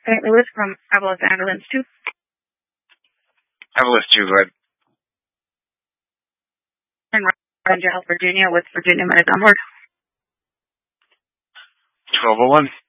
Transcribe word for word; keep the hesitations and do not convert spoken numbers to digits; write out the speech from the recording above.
Saint Louis from Avalos Ambulance two. Avalos two, go ahead. And Ranger Health Virginia with Virginia Medic on board. twelve oh one.